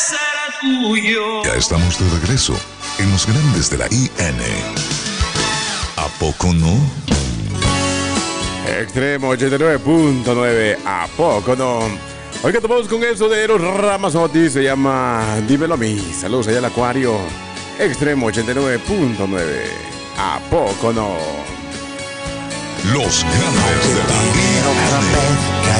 será tuyo. Ya estamos de regreso en los grandes de la IN. ¿A poco no? Extremo 89.9. ¿A poco no? Hoy que tomamos con eso de los Ramazotti, se llama Dímelo a mí. Saludos allá al Acuario. Extremo 89.9. ¿A poco no? Los grandes de la IN.